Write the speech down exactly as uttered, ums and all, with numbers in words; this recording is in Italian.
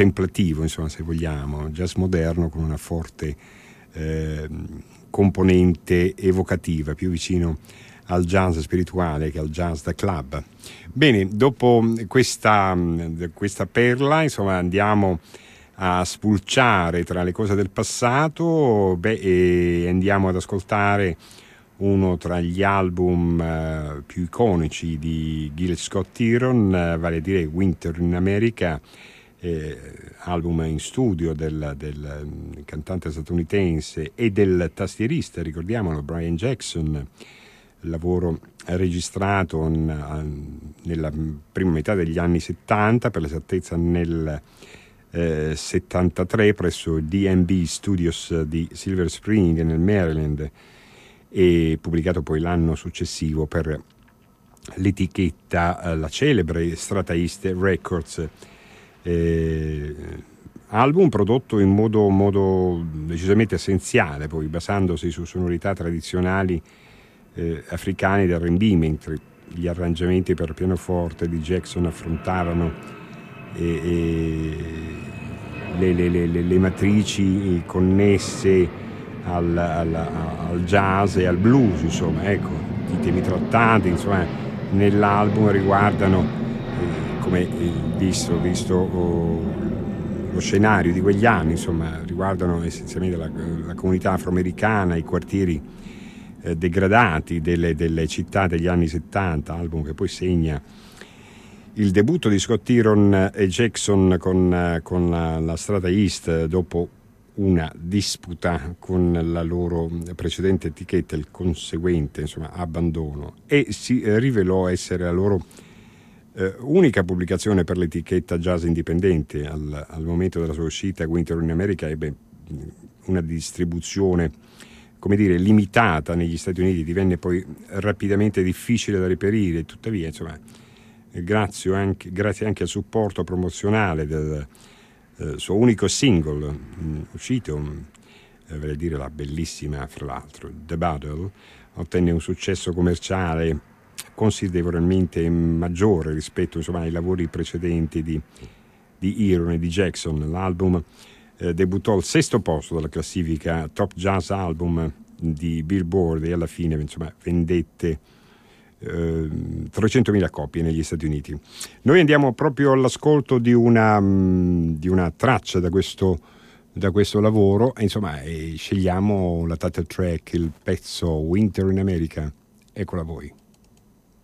contemplativo, insomma, se vogliamo, jazz moderno con una forte eh, componente evocativa, più vicino al jazz spirituale che al jazz da club. Bene, dopo questa, questa perla, insomma, andiamo a spulciare tra le cose del passato, beh, e andiamo ad ascoltare uno tra gli album uh, più iconici di Gil Scott-Heron, uh, vale a dire Winter in America, eh, album in studio del, del um, cantante statunitense e del tastierista, ricordiamolo, Brian Jackson, lavoro registrato in, in, nella prima metà degli anni settanta, per l'esattezza nel eh, settantatré presso D and B Studios di Silver Spring nel Maryland, e pubblicato poi l'anno successivo per l'etichetta, eh, la celebre Strata East Records, eh, album prodotto in modo, modo decisamente essenziale, poi basandosi su sonorità tradizionali eh, africane del R and B, mentre gli arrangiamenti per pianoforte di Jackson affrontavano eh, eh, le, le, le, le matrici connesse Al, al, al jazz e al blues, insomma, ecco, i temi trattati, insomma, nell'album riguardano, eh, come eh, visto, visto oh, lo scenario di quegli anni, insomma, riguardano essenzialmente la, la comunità afroamericana, i quartieri eh, degradati delle, delle città degli anni settanta, album che poi segna il debutto di Scott-Heron e Jackson con, con la, la Strata East dopo una disputa con la loro precedente etichetta, il conseguente, insomma, abbandono, e si rivelò essere la loro eh, unica pubblicazione per l'etichetta jazz indipendente. Al, al momento della sua uscita, Winter in America ebbe una distribuzione, come dire, limitata negli Stati Uniti, divenne poi rapidamente difficile da reperire, tuttavia, insomma, grazie anche, grazie anche al supporto promozionale del Uh, suo unico single mh, uscito, mh, eh, vale a dire la bellissima, fra l'altro, The Battle, ottenne un successo commerciale considerevolmente maggiore rispetto, insomma, ai lavori precedenti di, di Heron e di Jackson. L'album eh, debuttò al sesto posto della classifica Top Jazz Album di Billboard e alla fine, insomma, vendette trecentomila copie negli Stati Uniti. Noi andiamo proprio all'ascolto di una, di una traccia da questo, da questo lavoro, insomma, e scegliamo la title track, il pezzo Winter in America. Eccola a voi.